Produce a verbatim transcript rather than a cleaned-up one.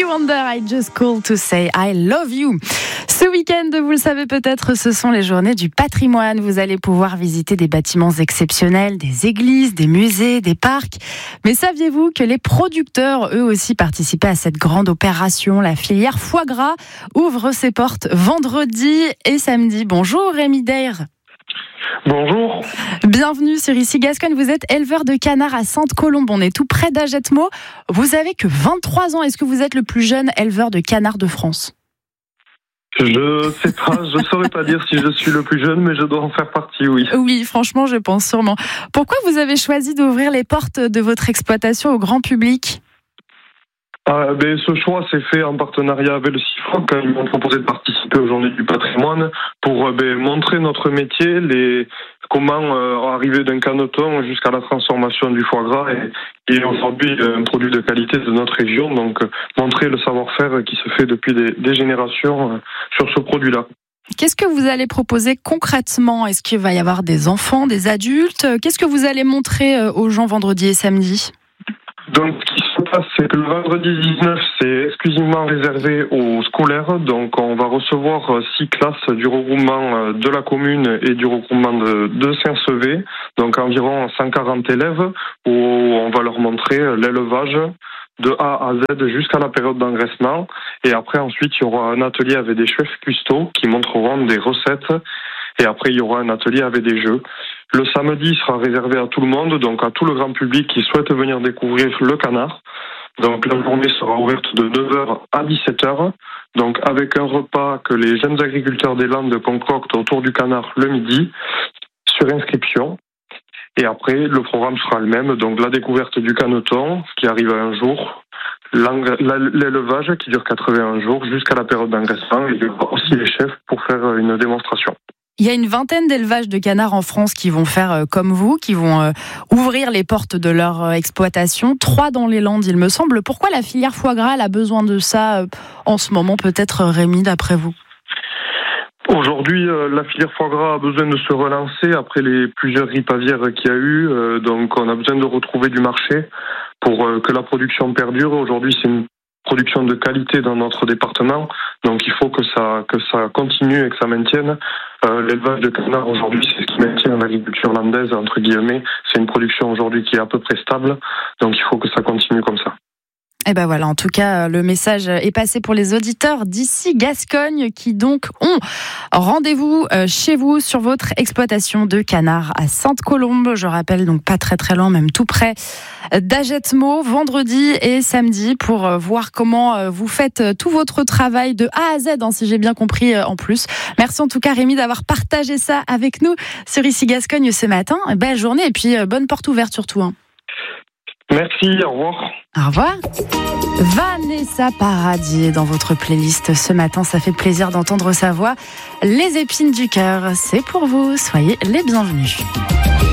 Wonder, I just called to say I love you. Ce week-end, vous le savez peut-être, ce sont les journées du patrimoine. Vous allez pouvoir visiter des bâtiments exceptionnels, des églises, des musées, des parcs. Mais saviez-vous que les producteurs, eux aussi, participaient à cette grande opération? La filière foie gras ouvre ses portes vendredi et samedi. Bonjour Rémi Deyre. Bonjour. Bienvenue sur Ici Gascogne. Vous êtes éleveur de canards à Sainte-Colombe. On est tout près d'Agetmo. Vous avez que vingt-trois ans. Est-ce que vous êtes le plus jeune éleveur de canards de France? Je sais pas, je saurais pas dire si je suis le plus jeune, mais je dois en faire partie, oui. Oui, franchement, je pense sûrement. Pourquoi vous avez choisi d'ouvrir les portes de votre exploitation au grand public? Ah, ben, ce choix s'est fait en partenariat avec le CIFROC quand ils m'ont proposé de participer aux Journées du patrimoine pour ben, montrer notre métier, les comment euh, arriver d'un caneton jusqu'à la transformation du foie gras et, et aujourd'hui un produit de qualité de notre région, donc euh, montrer le savoir-faire qui se fait depuis des, des générations euh, sur ce produit-là. Qu'est-ce que vous allez proposer concrètement? Est-ce qu'il va y avoir des enfants, des adultes? Qu'est-ce que vous allez montrer aux gens vendredi et samedi? Donc, ce qui se passe, c'est que le vendredi dix-neuf, c'est exclusivement réservé aux scolaires. Donc, on va recevoir six classes du regroupement de la commune et du regroupement de, de Saint-Sevé. Donc, environ cent quarante élèves où on va leur montrer l'élevage de A à Z jusqu'à la période d'engraissement. Et après, ensuite, il y aura un atelier avec des chefs cuistots qui montreront des recettes. Et après, il y aura un atelier avec des jeux. Le samedi sera réservé à tout le monde, donc à tout le grand public qui souhaite venir découvrir le canard. Donc la journée sera ouverte de neuf heures à dix-sept heures, donc avec un repas que les jeunes agriculteurs des Landes concoctent autour du canard le midi, sur inscription. Et après, le programme sera le même, donc la découverte du caneton, qui arrive à un jour, l'élevage qui dure quatre-vingt-un jours, jusqu'à la période d'engraissement, et il y aura aussi les chefs pour faire une démonstration. Il y a une vingtaine d'élevages de canards en France qui vont faire comme vous, qui vont ouvrir les portes de leur exploitation. Trois dans les Landes, il me semble. Pourquoi la filière foie gras elle a besoin de ça en ce moment, peut-être, Rémi, d'après vous? Aujourd'hui, la filière foie gras a besoin de se relancer après les plusieurs grippes aviaires qu'il y a eu. Donc, on a besoin de retrouver du marché pour que la production perdure. Aujourd'hui, c'est une production de qualité dans notre département, donc il faut que ça que ça continue et que ça maintienne. Euh, l'élevage de canards aujourd'hui, c'est ce qui maintient l'agriculture landaise entre guillemets. C'est une production aujourd'hui qui est à peu près stable, donc il faut que ça continue comme ça. Et ben voilà, en tout cas, le message est passé pour les auditeurs d'Ici Gascogne qui donc ont rendez-vous chez vous sur votre exploitation de canards à Sainte-Colombe. Je rappelle, donc pas très très loin, même tout près d'Agetmo, vendredi et samedi pour voir comment vous faites tout votre travail de A à Z, hein, si j'ai bien compris en plus. Merci en tout cas Rémi d'avoir partagé ça avec nous sur Ici Gascogne ce matin. Belle journée et puis bonne porte ouverte surtout. Hein. Merci, au revoir. Au revoir. Vanessa Paradis dans votre playlist ce matin, ça fait plaisir d'entendre sa voix. Les épines du cœur, c'est pour vous, soyez les bienvenus.